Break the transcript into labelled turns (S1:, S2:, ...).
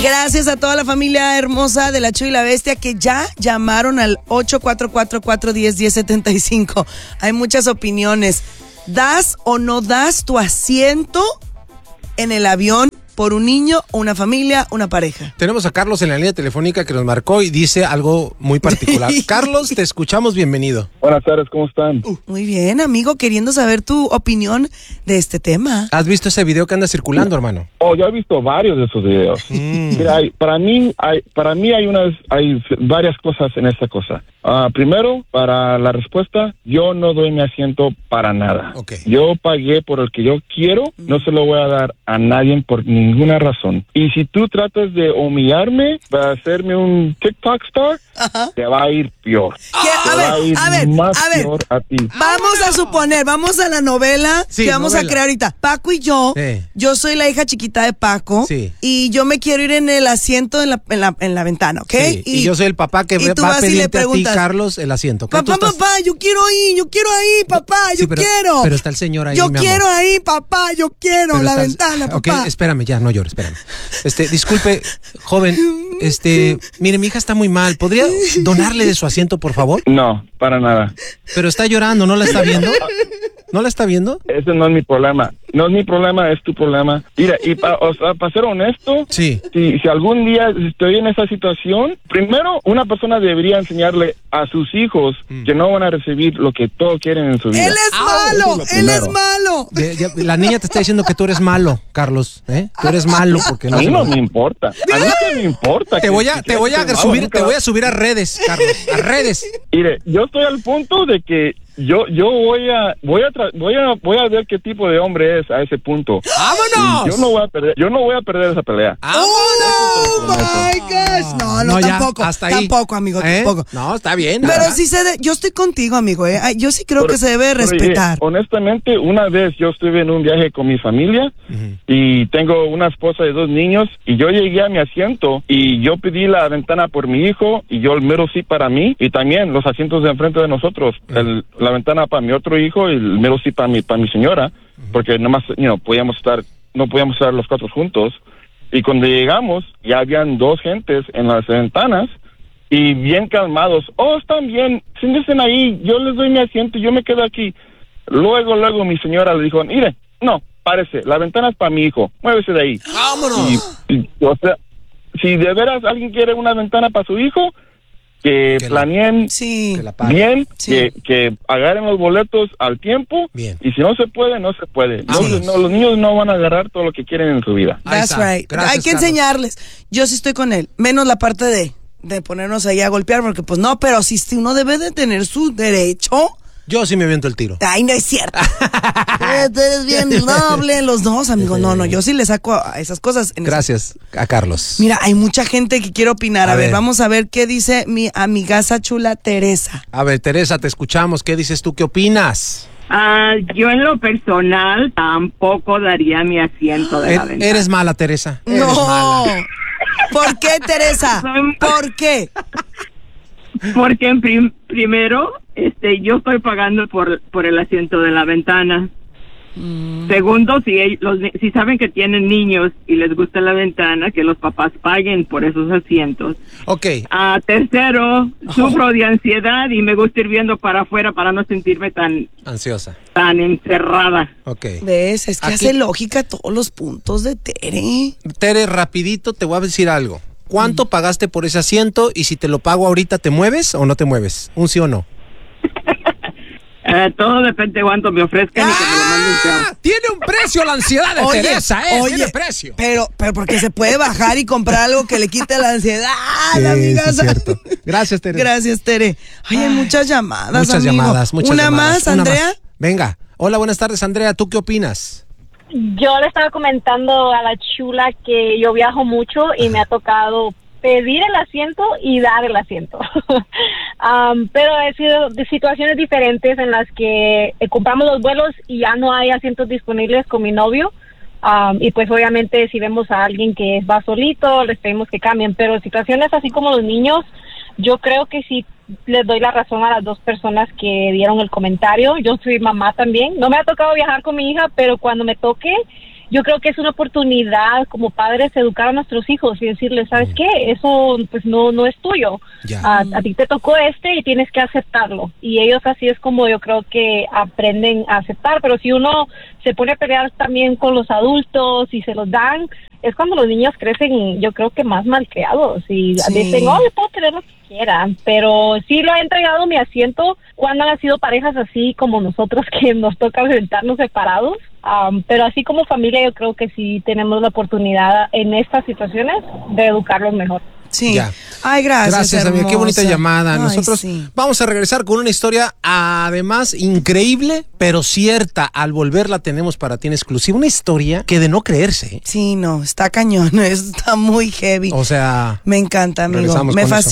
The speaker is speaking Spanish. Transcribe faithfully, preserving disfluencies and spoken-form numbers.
S1: Gracias a toda la familia hermosa de La Chu y la Bestia que ya llamaron al ocho cuatro cuatro, cuatro uno cero, uno cero siete cinco. Hay muchas opiniones. ¿Das o no das tu asiento en el avión por un niño, una familia, una pareja?
S2: Tenemos a Carlos en la línea telefónica que nos marcó y dice algo muy particular. Carlos, te escuchamos, bienvenido.
S3: Buenas tardes, ¿cómo están?
S1: Uh, muy bien, amigo, queriendo saber tu opinión de este tema.
S2: ¿Has visto ese video que anda circulando, hermano?
S3: Oh, yo he visto varios de esos videos. Mm. Mira, hay, para mí hay para mí hay unas hay varias cosas en esta cosa. Uh, primero, para la respuesta, yo no doy mi asiento para nada.
S2: Okay.
S3: Yo pagué por el que yo quiero, mm. no se lo voy a dar a nadie por ninguna razón. Y si tú tratas de humillarme para hacerme un TikTok star, ajá, te va a ir peor.
S1: Te a,
S3: va
S1: ver,
S3: a ir
S1: a ver,
S3: más
S1: a ver,
S3: peor a ti.
S1: Vamos a suponer, vamos a la novela
S2: sí,
S1: que vamos
S2: novela.
S1: a crear ahorita. Paco y yo, eh. yo soy la hija chiquita de Paco,
S2: sí,
S1: y yo me quiero ir en el asiento en la, en la, en la ventana, ¿ok?
S2: Sí, y, y yo soy el papá que va a pedirte a ti, Carlos, el asiento.
S1: Papá, estás... papá, yo quiero ahí, yo quiero ahí, papá, yo
S2: sí, pero,
S1: quiero.
S2: Pero está el señor ahí,
S1: Yo
S2: mi
S1: quiero
S2: amor.
S1: ahí, papá, yo quiero pero la está... ventana, papá.
S2: Ok, espérame, ya, no llores, espérame. Este, disculpe, joven, este, mire, mi hija está muy mal. ¿Podría donarle de su asiento, por favor?
S3: No, para nada.
S2: Pero está llorando, ¿no la está viendo? ¿No la está viendo?
S3: Ese no es mi problema. No es mi problema, es tu problema. Mira, y para o sea, pa ser honesto,
S2: sí.
S3: si, si algún día estoy en esa situación, primero una persona debería enseñarle a sus hijos mm. que no van a recibir lo que todos quieren en su vida.
S1: ¡Él es malo! Es ¡Él es malo!
S2: De, de, la niña te está diciendo que tú eres malo, Carlos. ¿eh? Tú eres malo porque no.
S3: A mí no me importa. A mí no me importa.
S2: Te voy a, te voy a subir, te voy a subir a redes, Carlos, a redes.
S3: Mire, yo estoy al punto de que yo yo voy a voy a voy a voy a ver qué tipo de hombre es a ese punto.
S2: ¡Vámonos!
S3: Y yo no voy a perder, yo no voy a perder esa pelea.
S1: ¡Oh, my gosh! No, no, no tampoco, ya, hasta ahí. Tampoco, amigo, ¿Eh? tampoco.
S2: No, está bien.
S1: Pero
S2: ¿verdad?
S1: sí se de, yo estoy contigo, amigo, ¿eh? Yo sí creo pero, que se debe respetar.
S3: Pero, honestamente, una vez yo estuve en un viaje con mi familia uh-huh. y tengo una esposa y dos niños y yo llegué a mi asiento y yo pedí la ventana por mi hijo y yo el mero sí para mí y también los asientos de enfrente de nosotros, uh-huh. el, la ventana para mi otro hijo y el mero sí para mi, para mi señora, uh-huh. porque nomás, you know, podíamos estar, no podíamos estar los cuatro juntos. Y cuando llegamos, ya habían dos gentes en las ventanas y bien calmados. Oh, están bien, siéntense ahí, yo les doy mi asiento y yo me quedo aquí. Luego, luego mi señora le dijo, mire, no, párese, la ventana es para mi hijo, muévese de ahí.
S2: ¡Vámonos!
S3: Y, y, o sea, si de veras alguien quiere una ventana para su hijo, que, que planeen
S1: la, sí.
S3: bien,
S1: sí.
S3: que, que agarren los boletos al tiempo,
S2: bien.
S3: Y si no se puede, no se puede. No, no, los niños no van a agarrar todo lo que quieren en su vida.
S1: That's right. Gracias, Hay que Carlos. enseñarles. Yo sí estoy con él, menos la parte de, de ponernos ahí a golpear, porque pues no, pero si uno debe de tener su derecho.
S2: Yo sí me aviento el tiro.
S1: Ay, no es cierto. Tú eres bien noble, los dos, amigos. No, no, yo sí le saco a esas cosas. En
S2: Gracias
S1: esa...
S2: a Carlos.
S1: Mira, hay mucha gente que quiere opinar. A, a ver, ver, vamos a ver qué dice mi amigaza chula Teresa.
S2: A ver, Teresa, te escuchamos. ¿Qué dices tú? ¿Qué opinas?
S4: Uh, yo en lo personal tampoco daría mi asiento de
S2: er,
S4: la ventana.
S2: Eres mala, Teresa.
S1: No.
S2: Eres mala.
S1: ¿Por qué, Teresa? ¿Por qué?
S4: Porque en prim- primero, este, yo estoy pagando por por el asiento de la ventana. Mm. Segundo, si ellos, los, si saben que tienen niños y les gusta la ventana, que los papás paguen por esos asientos.
S2: Okay.
S4: Uh, tercero, oh. sufro de ansiedad y me gusta ir viendo para afuera para no sentirme tan
S2: ansiosa,
S4: tan encerrada.
S2: Okay.
S1: ¿Ves? Es que
S2: Aquí...
S1: hace lógica todos los puntos de Tere.
S2: Tere, rapidito te voy a decir algo. ¿Cuánto mm. pagaste por ese asiento? Y si te lo pago ahorita, ¿te mueves o no te mueves? ¿Un sí o no?
S4: Uh, todo depende de cuánto me ofrezcan ¡Ah! Y que me lo manden ya.
S2: Tiene un precio la ansiedad de oye, Teresa, ¿eh? Oye, tiene precio.
S1: Pero, pero porque se puede bajar y comprar algo que le quite la ansiedad, sí, amiga.
S2: Sí, cierto. Gracias, Tere.
S1: Gracias, Tere. Ay, hay muchas llamadas,
S2: Muchas
S1: amigo.
S2: llamadas, muchas
S1: ¿Una
S2: llamadas.
S1: más, Andrea?
S2: Una más. Venga. Hola, buenas tardes, Andrea. ¿Tú qué opinas?
S5: Yo le estaba comentando a la chula que yo viajo mucho y me ha tocado pedir el asiento y dar el asiento. um, pero he sido de situaciones diferentes en las que eh, compramos los vuelos y ya no hay asientos disponibles con mi novio. Um, y pues obviamente si vemos a alguien que va solito, les pedimos que cambien. Pero situaciones así como los niños, yo creo que sí les doy la razón a las dos personas que dieron el comentario. Yo soy mamá también. No me ha tocado viajar con mi hija, pero cuando me toque, yo creo que es una oportunidad como padres educar a nuestros hijos y decirles, ¿sabes qué? Eso pues no no es tuyo. A, a ti te tocó este y tienes que aceptarlo. Y ellos así es como yo creo que aprenden a aceptar. Pero si uno se pone a pelear también con los adultos y se los dan, es cuando los niños crecen, yo creo que más malcriados y sí. dicen, oh, yo puedo tener lo que quiera, pero sí lo he entregado mi asiento cuando han sido parejas así como nosotros que nos toca enfrentarnos separados, um, pero así como familia yo creo que sí tenemos la oportunidad en estas situaciones de educarlos mejor.
S1: Sí.
S2: Ya.
S1: Ay, gracias.
S2: Gracias, amiga. Qué bonita llamada.
S1: Ay,
S2: Nosotros
S1: sí.
S2: vamos a regresar con una historia, además, increíble, pero cierta. Al volverla tenemos para ti en exclusiva. Una historia que de no creerse.
S1: Sí, no, está cañón. Está muy heavy.
S2: O sea.
S1: Me encanta, amigo.
S2: regresamos
S1: Me
S2: con
S1: fascina.
S2: eso.